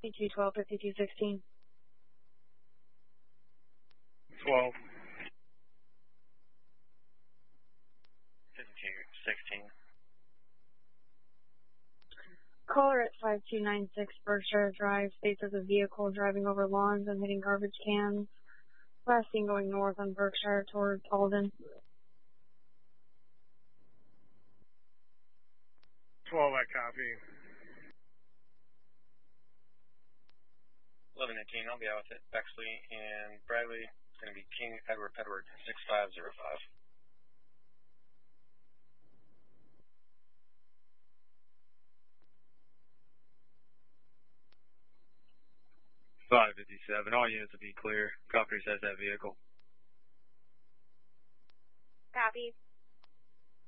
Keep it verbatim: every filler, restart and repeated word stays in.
fifty-two twelve, fifty-two sixteen. twelve. fifty-two sixteen. Caller at five two nine six Berkshire Drive states there's a vehicle driving over lawns and hitting garbage cans. Last seen going north on Berkshire towards Alden. twelve, I copy. eleven eighteen, I'll be out with it. Bexley and Bradley. It's going to be King Edward Edward, six five zero five. five fifty-seven, all units will be clear. Copy says that vehicle. Copy.